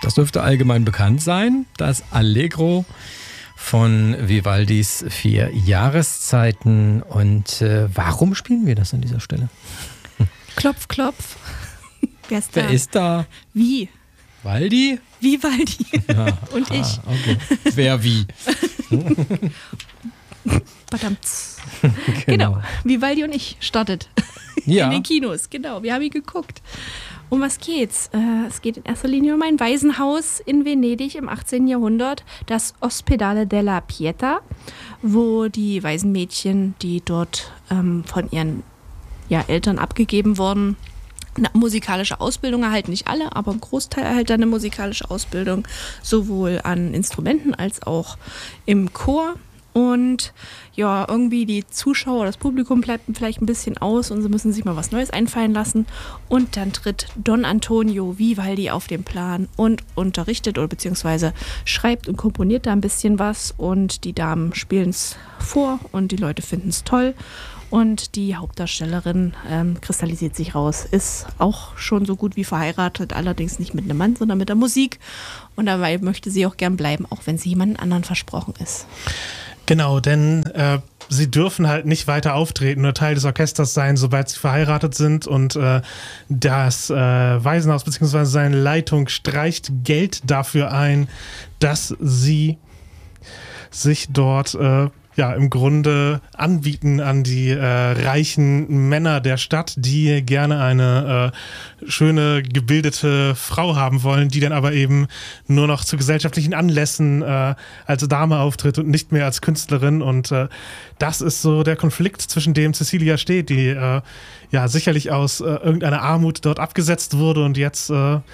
Das dürfte allgemein bekannt sein, das Allegro von Vivaldis 4 Jahreszeiten. Und warum spielen wir das an dieser Stelle? Klopf, klopf. Wer ist da? Wer ist da? Wie? Waldi? Vivaldi. Ja. Und ich. Okay. Wer wie? Verdammt. Genau. Vivaldi und ich startet. Ja. In den Kinos. Genau. Wir haben ihn geguckt. Um was geht's? Es geht in erster Linie um ein Waisenhaus in Venedig im 18. Jahrhundert, das Ospedale della Pietà, wo die Waisenmädchen, die dort von ihren Eltern abgegeben wurden, eine musikalische Ausbildung erhalten. Nicht alle, aber ein Großteil erhält eine musikalische Ausbildung, sowohl an Instrumenten als auch im Chor. Und ja, irgendwie die Zuschauer, das Publikum bleibt vielleicht ein bisschen aus und sie müssen sich mal was Neues einfallen lassen. Und dann tritt Don Antonio Vivaldi auf den Plan und unterrichtet oder beziehungsweise schreibt und komponiert da ein bisschen was. Und die Damen spielen es vor und die Leute finden es toll. Und die Hauptdarstellerin kristallisiert sich raus, ist auch schon so gut wie verheiratet, allerdings nicht mit einem Mann, sondern mit der Musik. Und dabei möchte sie auch gern bleiben, auch wenn sie jemand anderen versprochen ist. Genau, denn sie dürfen halt nicht weiter auftreten oder Teil des Orchesters sein, sobald sie verheiratet sind. Und das Waisenhaus bzw. seine Leitung streicht Geld dafür ein, dass sie sich dort im Grunde anbieten an die reichen Männer der Stadt, die gerne eine schöne, gebildete Frau haben wollen, die dann aber eben nur noch zu gesellschaftlichen Anlässen als Dame auftritt und nicht mehr als Künstlerin. Und das ist so der Konflikt, zwischen dem Cecilia steht, die sicherlich aus irgendeiner Armut dort abgesetzt wurde und jetzt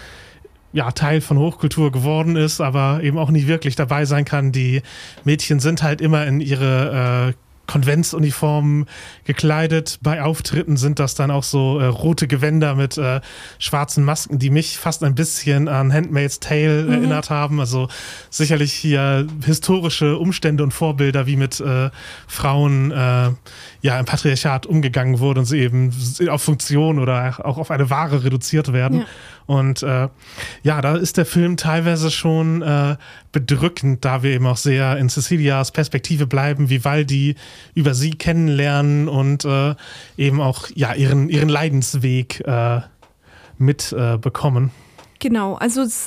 Teil von Hochkultur geworden ist, aber eben auch nie wirklich dabei sein kann. Die Mädchen sind halt immer in ihre Konventsuniformen gekleidet. Bei Auftritten sind das dann auch so rote Gewänder mit schwarzen Masken, die mich fast ein bisschen an Handmaid's Tale erinnert haben. Also sicherlich hier historische Umstände und Vorbilder, wie mit Frauen im Patriarchat umgegangen wurde und sie eben auf Funktion oder auch auf eine Ware reduziert werden. Ja. Und da ist der Film teilweise schon bedrückend, da wir eben auch sehr in Cecilias Perspektive bleiben, Vivaldi über sie kennenlernen und eben auch ihren Leidensweg mitbekommen. Genau, also es,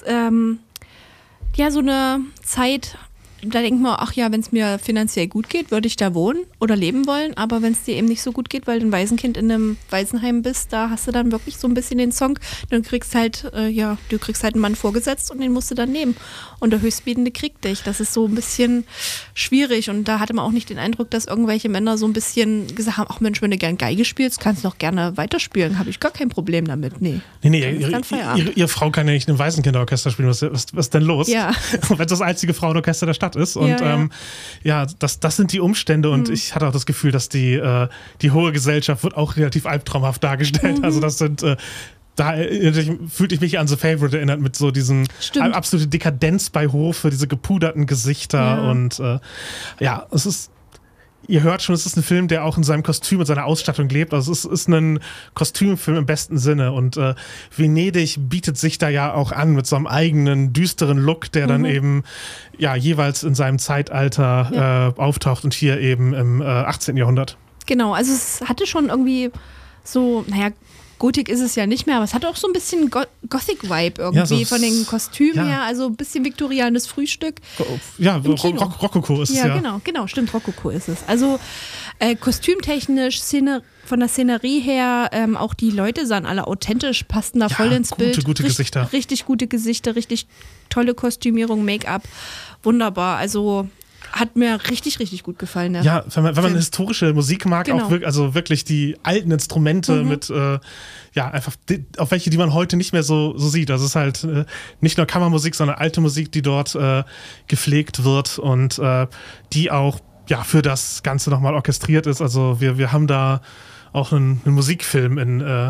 so eine Zeit, da denkt man, wenn es mir finanziell gut geht, würde ich da wohnen oder leben wollen, aber wenn es dir eben nicht so gut geht, weil du ein Waisenkind in einem Waisenheim bist, da hast du dann wirklich so ein bisschen den Song, dann kriegst halt, du kriegst halt einen Mann vorgesetzt und den musst du dann nehmen. Und der Höchstbietende kriegt dich. Das ist so ein bisschen schwierig und da hatte man auch nicht den Eindruck, dass irgendwelche Männer so ein bisschen gesagt haben, ach Mensch, wenn du gern Geige spielst, kannst du doch gerne weiterspielen, habe ich gar kein Problem damit. Nee, ihre Frau kann ja nicht in einem Waisenkinderorchester spielen, was ist denn los? Ja. Wenn das einzige Frauenorchester der Stadt ist und das sind die Umstände und ich hatte auch das Gefühl, dass die hohe Gesellschaft wird auch relativ albtraumhaft dargestellt. Also das sind da fühlte ich mich an The Favourite erinnert mit so diesem absolute Dekadenz bei Hofe, diese gepuderten Gesichter und es ist, ihr hört schon, es ist ein Film, der auch in seinem Kostüm und seiner Ausstattung lebt. Also es ist ein Kostümfilm im besten Sinne und Venedig bietet sich da ja auch an mit so einem eigenen düsteren Look, der dann eben jeweils in seinem Zeitalter auftaucht und hier eben im 18. Jahrhundert. Genau, also es hatte schon irgendwie so, Gotik ist es ja nicht mehr, aber es hat auch so ein bisschen Gothic-Vibe irgendwie von den Kostümen her, also ein bisschen viktorianes Frühstück. Ja, Rokoko ist es ja. Genau, stimmt, Rokoko ist es. Also kostümtechnisch, von der Szenerie her, auch die Leute sahen alle authentisch, passten da voll ins Bild. Gute Gesichter. Richtig gute Gesichter, richtig tolle Kostümierung, Make-up, wunderbar, also hat mir richtig, richtig gut gefallen. Ja, wenn man historische Musik mag, auch wirklich die alten Instrumente mit, einfach auf welche, die man heute nicht mehr so sieht. Also es ist halt nicht nur Kammermusik, sondern alte Musik, die dort gepflegt wird und die auch für das Ganze nochmal orchestriert ist. Also wir haben da auch einen Musikfilm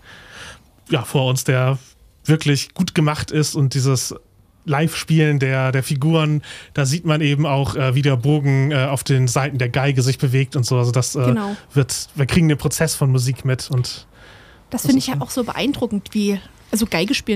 vor uns, der wirklich gut gemacht ist und dieses Live-Spielen der Figuren, da sieht man eben auch, wie der Bogen auf den Saiten der Geige sich bewegt und so. Also das wir kriegen den Prozess von Musik mit. Und das finde ich ja auch so beeindruckend, also Geige spielen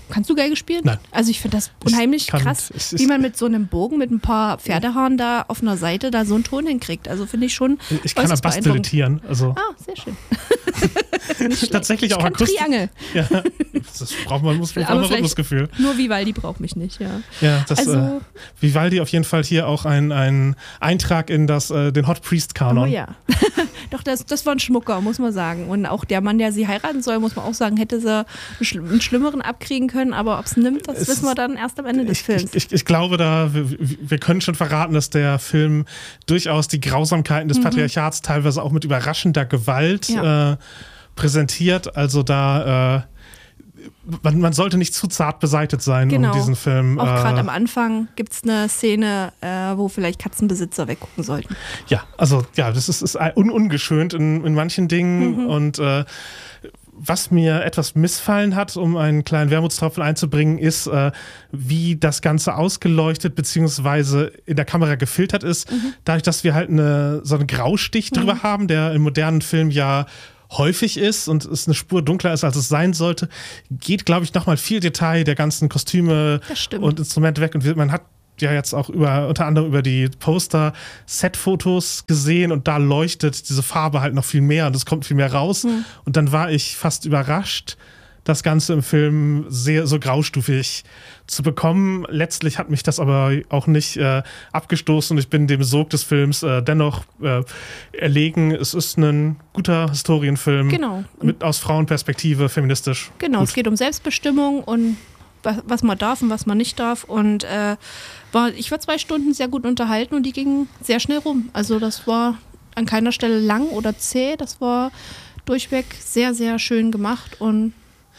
Kannst du Geige spielen? Nein. Also ich finde das unheimlich krass, wie man mit so einem Bogen, mit ein paar Pferdehaaren da auf einer Seite da so einen Ton hinkriegt. Also finde ich schon. Ich kann am Bass dilettieren. Also. Sehr schön. Tatsächlich auch akustisch. Triangel. Ja, das braucht man, muss man ein Rhythmusgefühl. Nur Vivaldi braucht mich nicht, ja. Ja, Vivaldi auf jeden Fall hier auch ein Eintrag in den Hot Priest-Kanon. Oh ja. Doch, das war ein Schmucker, muss man sagen. Und auch der Mann, der sie heiraten soll, muss man auch sagen, hätte sie einen schlimmeren abkriegen können, aber ob es nimmt, das wissen wir dann erst am Ende des Films. Ich glaube, wir können schon verraten, dass der Film durchaus die Grausamkeiten des Patriarchats teilweise auch mit überraschender Gewalt präsentiert. Also da man sollte nicht zu zart beseitigt sein, um diesen Film. Auch gerade am Anfang gibt es eine Szene, wo vielleicht Katzenbesitzer weggucken sollten. Ja, also das ist ungeschönt in manchen Dingen und was mir etwas missfallen hat, um einen kleinen Wermutstropfen einzubringen, ist, wie das Ganze ausgeleuchtet bzw. in der Kamera gefiltert ist. Dadurch, dass wir halt so einen Graustich drüber haben, der im modernen Film ja häufig ist und es eine Spur dunkler ist, als es sein sollte, geht, glaube ich, nochmal viel Detail der ganzen Kostüme und Instrumente weg. Und man hat ja jetzt auch unter anderem über die Poster-Set-Fotos gesehen und da leuchtet diese Farbe halt noch viel mehr und es kommt viel mehr raus. Und dann war ich fast überrascht, das Ganze im Film so graustufig zu bekommen. Letztlich hat mich das aber auch nicht abgestoßen und ich bin dem Sog des Films dennoch erlegen. Es ist ein guter Historienfilm aus Frauenperspektive, feministisch. Genau, gut. Es geht um Selbstbestimmung und was man darf und was man nicht darf. Und ich war 2 Stunden sehr gut unterhalten und die gingen sehr schnell rum. Also das war an keiner Stelle lang oder zäh. Das war durchweg sehr, sehr schön gemacht und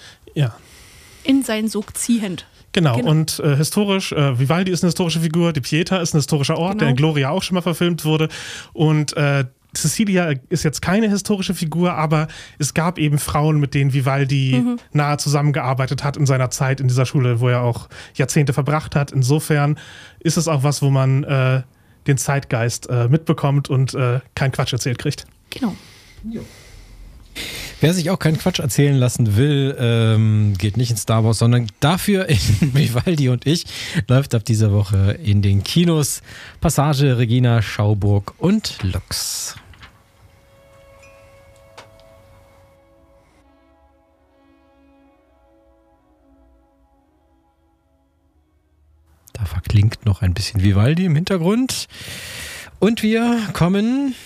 in seinen Sog ziehend. Genau. Und historisch, Vivaldi ist eine historische Figur, die Pieta ist ein historischer Ort, der in Gloria auch schon mal verfilmt wurde. Und Cecilia ist jetzt keine historische Figur, aber es gab eben Frauen, mit denen Vivaldi nahe zusammengearbeitet hat in seiner Zeit in dieser Schule, wo er auch Jahrzehnte verbracht hat. Insofern ist es auch was, wo man den Zeitgeist mitbekommt und keinen Quatsch erzählt kriegt. Genau. Jo. Wer sich auch keinen Quatsch erzählen lassen will, geht nicht in Star Wars, sondern dafür in Vivaldi und ich läuft ab dieser Woche in den Kinos Passage, Regina, Schauburg und Lux. Da verklingt noch ein bisschen Vivaldi im Hintergrund. Und wir kommen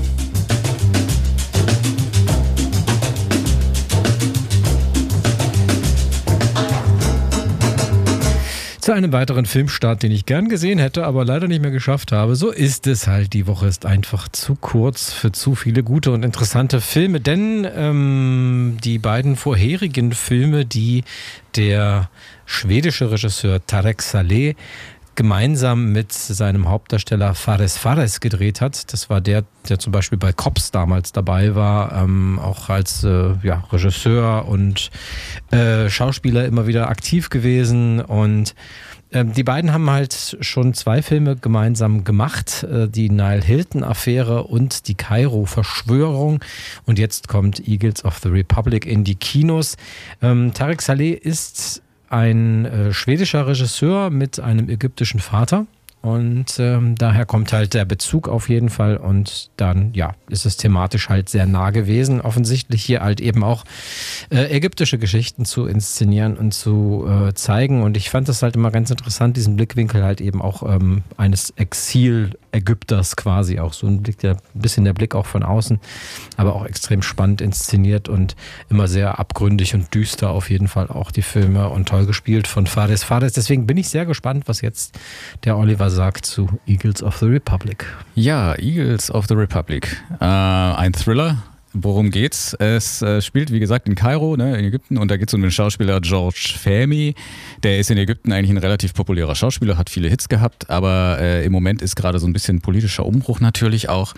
zu einem weiteren Filmstart, den ich gern gesehen hätte, aber leider nicht mehr geschafft habe. So ist es halt. Die Woche ist einfach zu kurz für zu viele gute und interessante Filme, denn die beiden vorherigen Filme, die der schwedische Regisseur Tarek Saleh gemeinsam mit seinem Hauptdarsteller Fares Fares gedreht hat. Das war der zum Beispiel bei Cops damals dabei war, auch als Regisseur und Schauspieler immer wieder aktiv gewesen. Und die beiden haben halt schon 2 Filme gemeinsam gemacht, die Niall Hilton-Affäre und die Kairo-Verschwörung. Und jetzt kommt Eagles of the Republic in die Kinos. Tarek Saleh ist ein schwedischer Regisseur mit einem ägyptischen Vater und daher kommt halt der Bezug auf jeden Fall und dann ist es thematisch halt sehr nah gewesen, offensichtlich hier halt eben auch ägyptische Geschichten zu inszenieren und zu zeigen und ich fand das halt immer ganz interessant, diesen Blickwinkel halt eben auch eines Exil-Ägypters quasi, auch so ein bisschen der Blick auch von außen, aber auch extrem spannend inszeniert und immer sehr abgründig und düster auf jeden Fall auch die Filme und toll gespielt von Fares Fares, deswegen bin ich sehr gespannt, was jetzt der Oliver sagt zu Eagles of the Republic. Ja, Eagles of the Republic. Ein Thriller. Worum geht's? Es spielt, wie gesagt, in Kairo, in Ägypten, und da geht es um den Schauspieler George Fahmy. Der ist in Ägypten eigentlich ein relativ populärer Schauspieler, hat viele Hits gehabt, aber im Moment ist gerade so ein bisschen politischer Umbruch natürlich auch.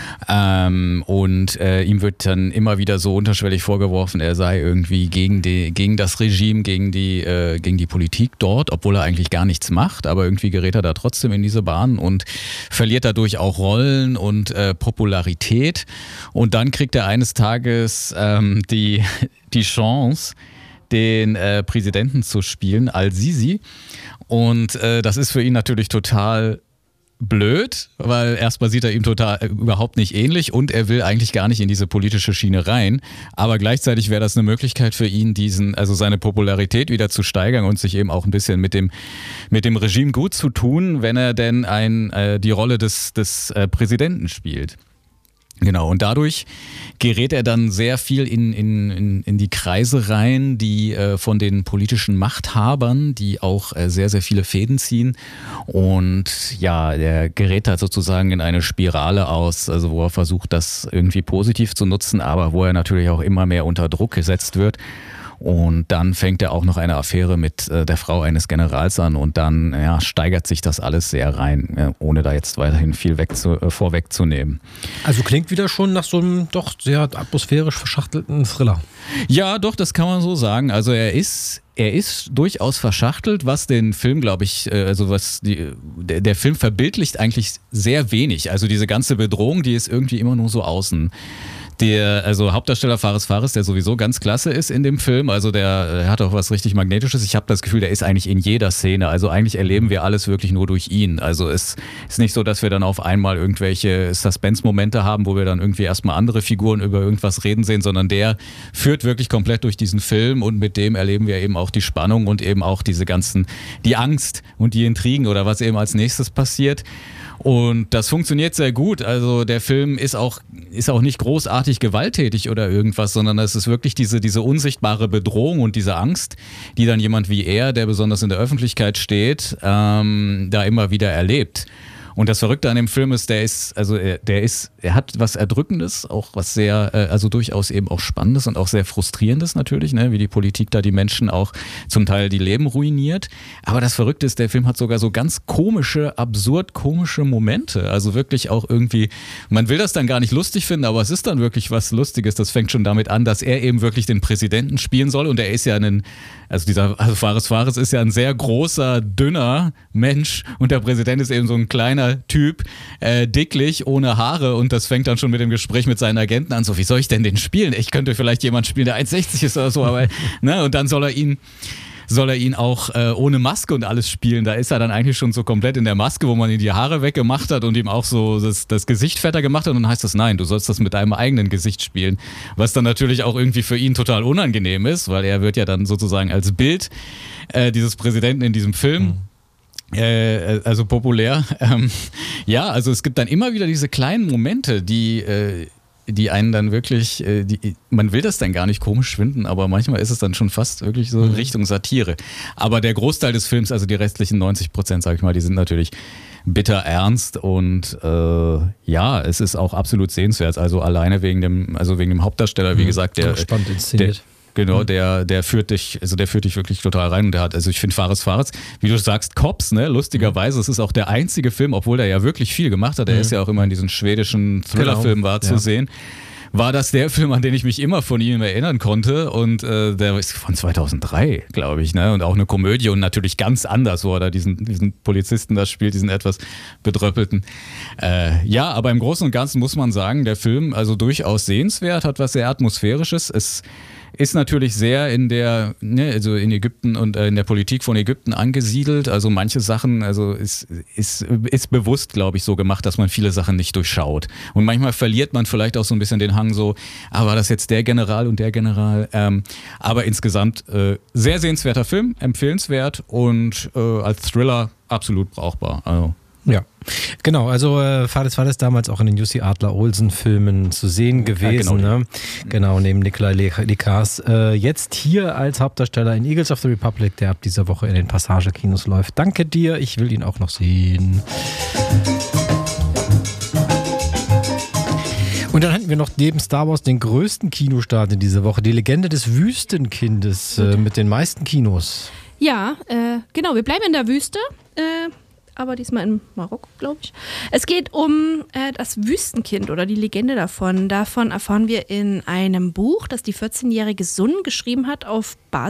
Und ihm wird dann immer wieder so unterschwellig vorgeworfen, er sei irgendwie gegen das Regime, gegen die Politik dort, obwohl er eigentlich gar nichts macht, aber irgendwie gerät er da trotzdem in diese Bahn und verliert dadurch auch Rollen und Popularität. Und dann kriegt er eines Tages die Chance, den Präsidenten zu spielen, Al-Sisi. Und das ist für ihn natürlich total blöd, weil erstmal sieht er ihm überhaupt nicht ähnlich und er will eigentlich gar nicht in diese politische Schiene rein. Aber gleichzeitig wäre das eine Möglichkeit für ihn, seine Popularität wieder zu steigern und sich eben auch ein bisschen mit dem Regime gut zu tun, wenn er denn die Rolle des Präsidenten spielt. Genau, und dadurch gerät er dann sehr viel in die Kreise rein, die von den politischen Machthabern, die auch sehr, sehr viele Fäden ziehen. Und ja, er gerät da sozusagen in eine Spirale aus, also wo er versucht, das irgendwie positiv zu nutzen, aber wo er natürlich auch immer mehr unter Druck gesetzt wird. Und dann fängt er auch noch eine Affäre mit der Frau eines Generals an und dann steigert sich das alles sehr rein, ohne da jetzt weiterhin viel vorwegzunehmen. Also klingt wieder schon nach so einem doch sehr atmosphärisch verschachtelten Thriller. Ja, doch, das kann man so sagen. Also er ist durchaus verschachtelt, was den Film, glaube ich, der Film verbildlicht eigentlich sehr wenig. Also diese ganze Bedrohung, die ist irgendwie immer nur so außen. Also Hauptdarsteller Fares Fares, der sowieso ganz klasse ist in dem Film, also der hat auch was richtig Magnetisches. Ich habe das Gefühl, der ist eigentlich in jeder Szene. Also eigentlich erleben wir alles wirklich nur durch ihn. Also es ist nicht so, dass wir dann auf einmal irgendwelche Suspense-Momente haben, wo wir dann irgendwie erstmal andere Figuren über irgendwas reden sehen, sondern der führt wirklich komplett durch diesen Film und mit dem erleben wir eben auch die Spannung und eben auch die Angst und die Intrigen oder was eben als nächstes passiert. Und das funktioniert sehr gut. Also der Film ist auch nicht großartig gewalttätig oder irgendwas, sondern es ist wirklich diese unsichtbare Bedrohung und diese Angst, die dann jemand wie er, der besonders in der Öffentlichkeit steht, da immer wieder erlebt. Und das Verrückte an dem Film ist, er hat was Erdrückendes, auch was sehr, also durchaus eben auch Spannendes und auch sehr Frustrierendes natürlich, ne, wie die Politik da die Menschen auch zum Teil die Leben ruiniert. Aber das Verrückte ist, der Film hat sogar so ganz absurd komische Momente. Also wirklich auch irgendwie, man will das dann gar nicht lustig finden, aber es ist dann wirklich was Lustiges. Das fängt schon damit an, dass er eben wirklich den Präsidenten spielen soll und er ist ja Fares Fares ist ja ein sehr großer, dünner Mensch und der Präsident ist eben so ein kleiner Typ, dicklich, ohne Haare und das fängt dann schon mit dem Gespräch mit seinen Agenten an, so, wie soll ich denn den spielen? Ich könnte vielleicht jemanden spielen, der 1,60 ist oder so, aber, ne, und dann soll er ihn auch ohne Maske und alles spielen. Da ist er dann eigentlich schon so komplett in der Maske, wo man ihm die Haare weggemacht hat und ihm auch so das Gesicht fetter gemacht hat und dann heißt das, nein, du sollst das mit deinem eigenen Gesicht spielen. Was dann natürlich auch irgendwie für ihn total unangenehm ist, weil er wird ja dann sozusagen als Bild dieses Präsidenten in diesem Film also populär. Also es gibt dann immer wieder diese kleinen Momente, die einen dann wirklich, man will das dann gar nicht komisch finden, aber manchmal ist es dann schon fast wirklich so Richtung Satire. Aber der Großteil des Films, also die restlichen 90%, sag ich mal, die sind natürlich bitter ernst und es ist auch absolut sehenswert. Also alleine wegen dem Hauptdarsteller, wie gesagt, der spannend inszeniert. Genau, der führt dich wirklich total rein und ich finde Fares Fares, wie du sagst, Cops, ne, lustigerweise, es ist auch der einzige Film, obwohl der ja wirklich viel gemacht hat, er ist ja auch immer in diesen schwedischen Thriller-Filmen zu sehen, war das der Film, an den ich mich immer von ihm erinnern konnte und der ist von 2003, glaube ich, ne, und auch eine Komödie und natürlich ganz anders, wo er da diesen Polizisten da spielt, diesen etwas bedröppelten. Aber im Großen und Ganzen muss man sagen, der Film, also durchaus sehenswert, hat was sehr Atmosphärisches, es ist natürlich sehr in Ägypten und in der Politik von Ägypten angesiedelt. Also manche Sachen, also ist bewusst, glaube ich, so gemacht, dass man viele Sachen nicht durchschaut. Und manchmal verliert man vielleicht auch so ein bisschen den Hang so, war das jetzt der General und der General? Aber insgesamt sehr sehenswerter Film, empfehlenswert und als Thriller absolut brauchbar. Also. Ja, genau, also Fares damals auch in den Jussi Adler-Olsen-Filmen zu sehen gewesen, genau, ne? Genau, neben Nikolai Likars. Jetzt hier als Hauptdarsteller in Eagles of the Republic, der ab dieser Woche in den Passage-Kinos läuft. Danke dir, ich will ihn auch noch sehen. Und dann hatten wir noch neben Star Wars den größten Kinostart in dieser Woche, die Legende des Wüstenkindes mit den meisten Kinos. Ja, genau, wir bleiben in der Wüste, aber diesmal in Marokko, glaube ich. Es geht um das Wüstenkind oder die Legende davon. Davon erfahren wir in einem Buch, das die 14-jährige Sun geschrieben hat auf Basis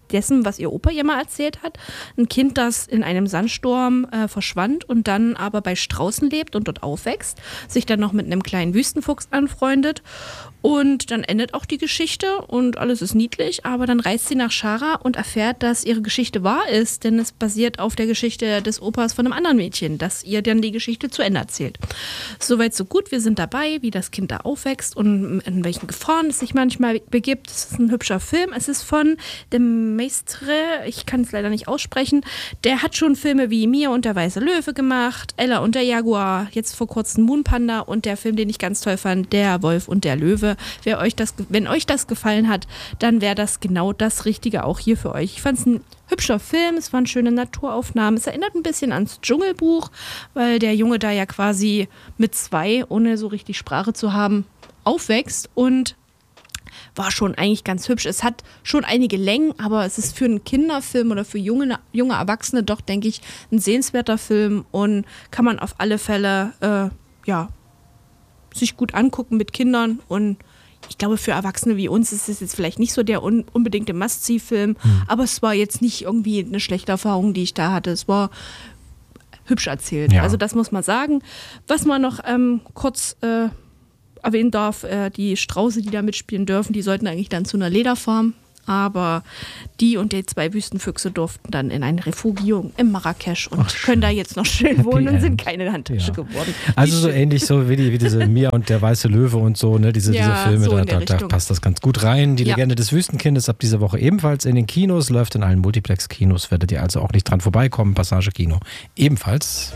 dessen, was ihr Opa ihr mal erzählt hat. Ein Kind, das in einem Sandsturm verschwand und dann aber bei Straußen lebt und dort aufwächst, sich dann noch mit einem kleinen Wüstenfuchs anfreundet. Und dann endet auch die Geschichte und alles ist niedlich, aber dann reist sie nach Shara und erfährt, dass ihre Geschichte wahr ist, denn es basiert auf der Geschichte des Opas von einem anderen Mädchen, das ihr dann die Geschichte zu Ende erzählt. Soweit so gut, wir sind dabei, wie das Kind da aufwächst und in welchen Gefahren es sich manchmal begibt. Es ist ein hübscher Film, es ist von dem Maistre, ich kann es leider nicht aussprechen, der hat schon Filme wie Mia und der Weiße Löwe gemacht, Ella und der Jaguar, jetzt vor kurzem Moon Panda und der Film, den ich ganz toll fand, Der Wolf und der Löwe. Wenn euch das gefallen hat, dann wäre das genau das Richtige auch hier für euch. Ich fand es ein hübscher Film, es waren schöne Naturaufnahmen. Es erinnert ein bisschen ans Dschungelbuch, weil der Junge da ja quasi mit 2, ohne so richtig Sprache zu haben, aufwächst und war schon eigentlich ganz hübsch. Es hat schon einige Längen, aber es ist für einen Kinderfilm oder für junge Erwachsene doch, denke ich, ein sehenswerter Film und kann man auf alle Fälle, sich gut angucken mit Kindern und ich glaube, für Erwachsene wie uns ist es jetzt vielleicht nicht so der unbedingte Must-See-Film, aber es war jetzt nicht irgendwie eine schlechte Erfahrung, die ich da hatte. Es war hübsch erzählt. Ja. Also das muss man sagen. Was man noch kurz erwähnen darf, die Strauße, die da mitspielen dürfen, die sollten eigentlich dann zu einer Lederfarm. Aber die und die 2 Wüstenfüchse durften dann in ein Refugium in Marrakesch und können da jetzt noch schön wohnen und sind keine Handtasche geworden. Also so ähnlich so wie diese Mia und der Weiße Löwe und so, ne? Diese Filme, so da passt das ganz gut rein. Die Legende des Wüstenkindes ab dieser Woche ebenfalls in den Kinos, läuft in allen Multiplex-Kinos, werdet ihr also auch nicht dran vorbeikommen. Passage-Kino ebenfalls.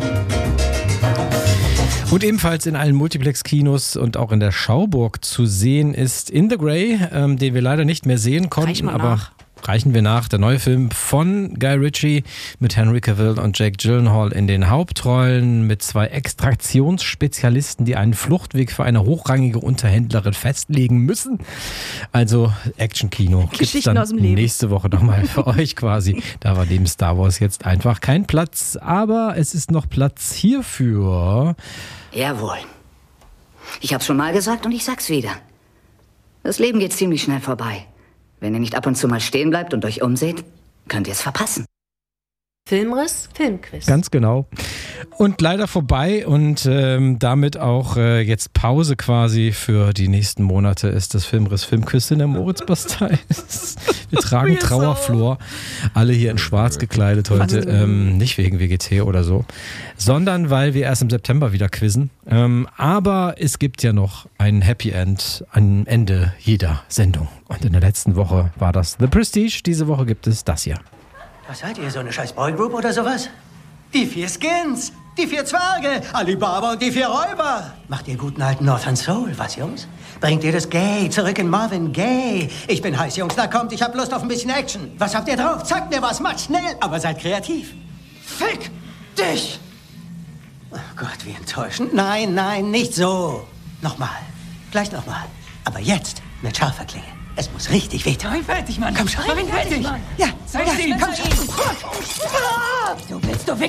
Und ebenfalls in allen Multiplex-Kinos und auch in der Schauburg zu sehen ist In the Grey, den wir leider nicht mehr sehen konnten, aber reichen wir nach. Der neue Film von Guy Ritchie mit Henry Cavill und Jake Gyllenhaal in den Hauptrollen mit 2 Extraktionsspezialisten, die einen Fluchtweg für eine hochrangige Unterhändlerin festlegen müssen. Also Action-Kino gibt es dann nächste Woche nochmal für euch quasi. Da war neben Star Wars jetzt einfach kein Platz, aber es ist noch Platz hierfür. Jawohl. Ich hab's schon mal gesagt und ich sag's wieder. Das Leben geht ziemlich schnell vorbei. Wenn ihr nicht ab und zu mal stehen bleibt und euch umseht, könnt ihr es verpassen. Filmriss, Filmquiz. Ganz genau. Und leider vorbei und damit auch jetzt Pause quasi für die nächsten Monate ist das Filmriss Filmquiz in der Moritzbastei. Wir tragen Trauerflor, alle hier in schwarz gekleidet heute, nicht wegen WGT oder so, sondern weil wir erst im September wieder quizzen. Aber es gibt ja noch ein Happy End am Ende jeder Sendung. Und in der letzten Woche war das The Prestige, diese Woche gibt es das hier. Was seid ihr, so eine scheiß Boygroup oder sowas? Die 4 Skins, die 4 Zwerge, Alibaba und die 4 Räuber. Macht ihr guten alten Northern Soul, was, Jungs? Bringt ihr das Gay zurück in Marvin Gaye? Ich bin heiß, Jungs, na kommt, ich hab Lust auf ein bisschen Action. Was habt ihr drauf? Zeigt mir was, macht schnell, aber seid kreativ. Fick dich! Oh Gott, wie enttäuschend. Nein, nein, nicht so. Nochmal, gleich nochmal. Aber jetzt mit scharfer Klinge. Es muss richtig wehtun. Mach ihn fertig, Mann. Komm schon. Mach ihn fertig, Mann. Ja, zeig ihn. Komm schon. Du willst doch weg.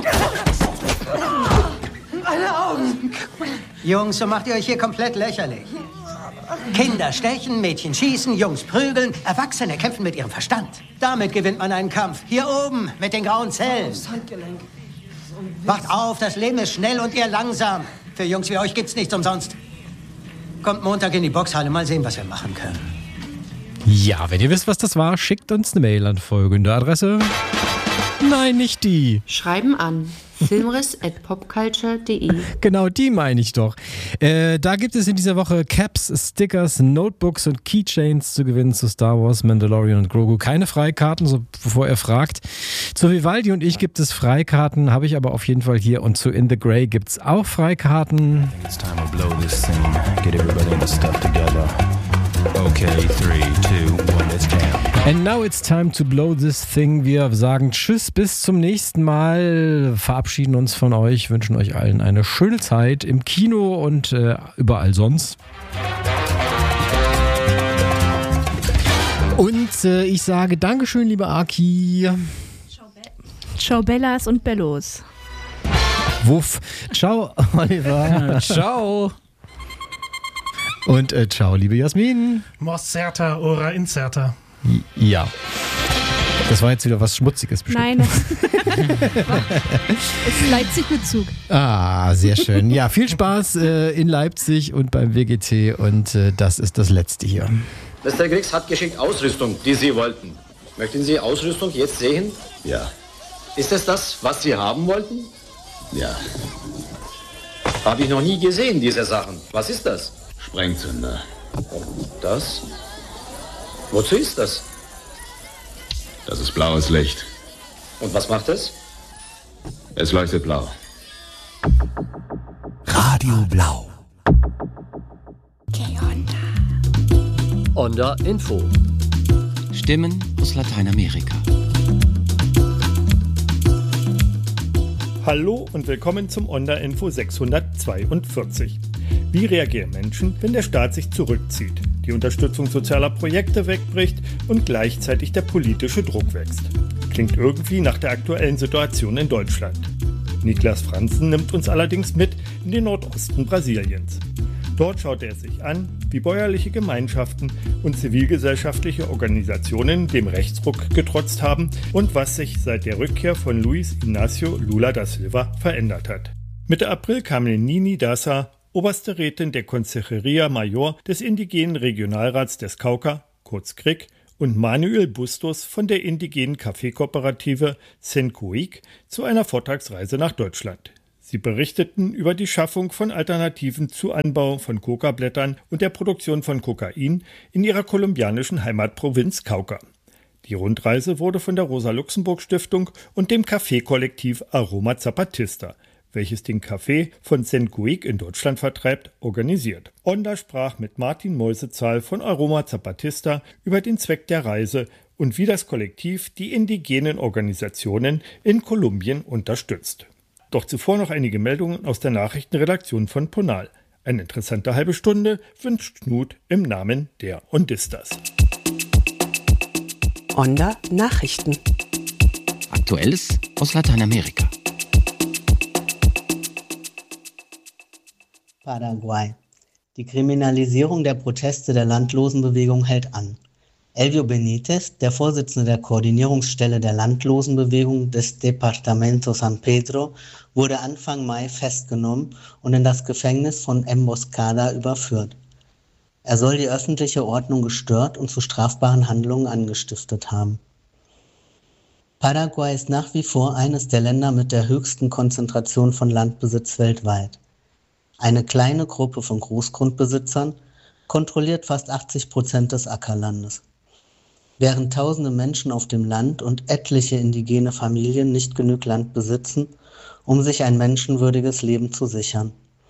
Alle Augen. Jungs, so macht ihr euch hier komplett lächerlich. Kinder stechen, Mädchen schießen, Jungs prügeln, Erwachsene kämpfen mit ihrem Verstand. Damit gewinnt man einen Kampf. Hier oben, mit den grauen Zellen. Das Handgelenk. Wacht auf, das Leben ist schnell und ihr langsam. Für Jungs wie euch gibt's nichts umsonst. Kommt Montag in die Boxhalle, mal sehen, was wir machen können. Ja, wenn ihr wisst, was das war, schickt uns eine Mail an folgende Adresse. Nein, nicht die. Schreiben an filmriss@popculture.de. Genau, die meine ich doch. Da gibt es in dieser Woche Caps, Stickers, Notebooks und Keychains zu gewinnen zu Star Wars, Mandalorian und Grogu. Keine Freikarten, so bevor ihr fragt. Zu Vivaldi und ich gibt es Freikarten, habe ich aber auf jeden Fall hier. Und zu In the Grey gibt es auch Freikarten. It's time to blow this scene. Get everybody in the stuff together. Okay, 3, 2, 1, let's jam. And now it's time to blow this thing. Wir sagen Tschüss, bis zum nächsten Mal. Verabschieden uns von euch, wünschen euch allen eine schöne Zeit im Kino und überall sonst. Und ich sage Dankeschön, liebe Aki. Ciao Bellas und Bellos. Wuff. Ciao, Oliver. Ciao. Und ciao, liebe Jasmin. Mos certa, ora incerta. Ja. Das war jetzt wieder was Schmutziges bestimmt. Nein, es ist Leipzig-Bezug. Ah, sehr schön. Ja, viel Spaß in Leipzig und beim WGT und das ist das Letzte hier. Mr. Griggs hat geschickt Ausrüstung, die Sie wollten. Möchten Sie Ausrüstung jetzt sehen? Ja. Ist es das, was Sie haben wollten? Ja. Habe ich noch nie gesehen, diese Sachen. Was ist das? Sprengzünder. Das? Wozu ist das? Das ist blaues Licht. Und was macht es? Es leuchtet blau. Radio Blau. Onda Info. Stimmen aus Lateinamerika. Hallo und willkommen zum Onda Info 642. Wie reagieren Menschen, wenn der Staat sich zurückzieht, die Unterstützung sozialer Projekte wegbricht und gleichzeitig der politische Druck wächst? Klingt irgendwie nach der aktuellen Situation in Deutschland. Niklas Franzen nimmt uns allerdings mit in den Nordosten Brasiliens. Dort schaut er sich an, wie bäuerliche Gemeinschaften und zivilgesellschaftliche Organisationen dem Rechtsruck getrotzt haben und was sich seit der Rückkehr von Luiz Inácio Lula da Silva verändert hat. Mitte April kamen Nini Daça, oberste Rätin der Consejería Mayor des indigenen Regionalrats des Cauca, kurz CRIC, und Manuel Bustos von der indigenen Kaffeekooperative Sencuic zu einer Vortragsreise nach Deutschland. Sie berichteten über die Schaffung von Alternativen zu Anbau von Coca-Blättern und der Produktion von Kokain in ihrer kolumbianischen Heimatprovinz Cauca. Die Rundreise wurde von der Rosa-Luxemburg-Stiftung und dem Kaffeekollektiv Aroma Zapatista, welches den Kaffee von Sencuic in Deutschland vertreibt, organisiert. Onda sprach mit Martin Meusezahl von Aroma Zapatista über den Zweck der Reise und wie das Kollektiv die indigenen Organisationen in Kolumbien unterstützt. Doch zuvor noch einige Meldungen aus der Nachrichtenredaktion von Ponal. Eine interessante halbe Stunde wünscht Knut im Namen der Ondistas. Onda Nachrichten. Aktuelles aus Lateinamerika. Paraguay. Die Kriminalisierung der Proteste der Landlosenbewegung hält an. Elvio Benítez, der Vorsitzende der Koordinierungsstelle der Landlosenbewegung des Departamento San Pedro, wurde Anfang Mai festgenommen und in das Gefängnis von Emboscada überführt. Er soll die öffentliche Ordnung gestört und zu strafbaren Handlungen angestiftet haben. Paraguay ist nach wie vor eines der Länder mit der höchsten Konzentration von Landbesitz weltweit. Eine kleine Gruppe von Großgrundbesitzern kontrolliert fast 80% des Ackerlandes. Während tausende Menschen auf dem Land und etliche indigene Familien nicht genug Land besitzen, um sich ein menschenwürdiges Leben zu sichern.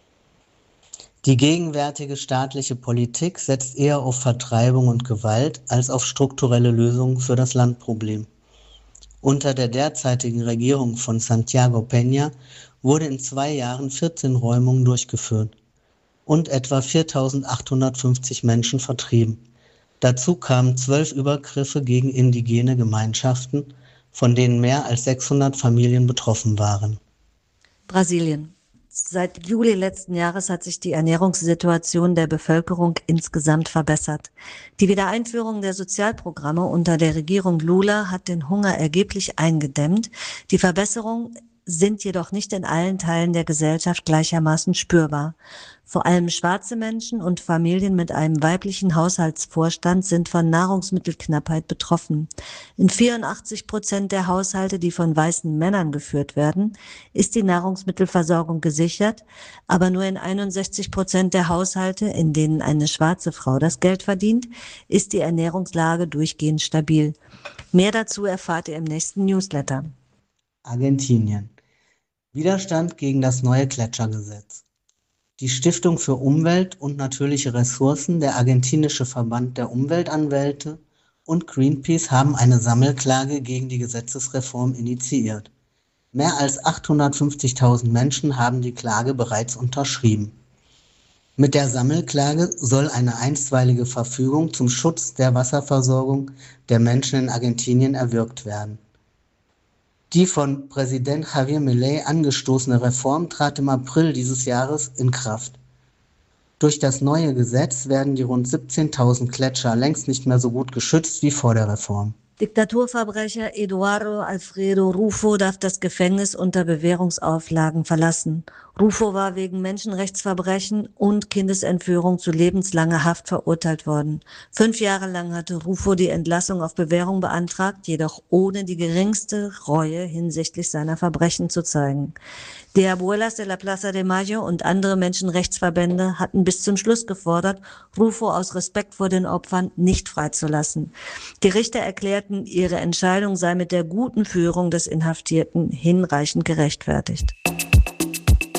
Die gegenwärtige staatliche Politik setzt eher auf Vertreibung und Gewalt als auf strukturelle Lösungen für das Landproblem. Unter der derzeitigen Regierung von Santiago Peña wurde in 2 Jahren 14 Räumungen durchgeführt und etwa 4.850 Menschen vertrieben. Dazu kamen 12 Übergriffe gegen indigene Gemeinschaften, von denen mehr als 600 Familien betroffen waren. Brasilien. Seit Juli letzten Jahres hat sich die Ernährungssituation der Bevölkerung insgesamt verbessert. Die Wiedereinführung der Sozialprogramme unter der Regierung Lula hat den Hunger erheblich eingedämmt. Die Verbesserungen sind jedoch nicht in allen Teilen der Gesellschaft gleichermaßen spürbar. Vor allem schwarze Menschen und Familien mit einem weiblichen Haushaltsvorstand sind von Nahrungsmittelknappheit betroffen. In 84% der Haushalte, die von weißen Männern geführt werden, ist die Nahrungsmittelversorgung gesichert, aber nur in 61% der Haushalte, in denen eine schwarze Frau das Geld verdient, ist die Ernährungslage durchgehend stabil. Mehr dazu erfahrt ihr im nächsten Newsletter. Argentinien. Widerstand gegen das neue Gletschergesetz. Die Stiftung für Umwelt und natürliche Ressourcen, der argentinische Verband der Umweltanwälte und Greenpeace haben eine Sammelklage gegen die Gesetzesreform initiiert. Mehr als 850.000 Menschen haben die Klage bereits unterschrieben. Mit der Sammelklage soll eine einstweilige Verfügung zum Schutz der Wasserversorgung der Menschen in Argentinien erwirkt werden. Die von Präsident Javier Milei angestoßene Reform trat im April dieses Jahres in Kraft. Durch das neue Gesetz werden die rund 17.000 Gletscher längst nicht mehr so gut geschützt wie vor der Reform. Diktaturverbrecher Eduardo Alfredo Rufo darf das Gefängnis unter Bewährungsauflagen verlassen. Rufo war wegen Menschenrechtsverbrechen und Kindesentführung zu lebenslanger Haft verurteilt worden. 5 Jahre lang hatte Rufo die Entlassung auf Bewährung beantragt, jedoch ohne die geringste Reue hinsichtlich seiner Verbrechen zu zeigen. Die Abuelas de la Plaza de Mayo und andere Menschenrechtsverbände hatten bis zum Schluss gefordert, Rufo aus Respekt vor den Opfern nicht freizulassen. Die Richter erklärten, ihre Entscheidung sei mit der guten Führung des Inhaftierten hinreichend gerechtfertigt.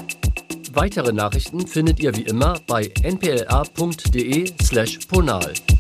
Weitere Nachrichten findet ihr wie immer bei npla.de/ponal.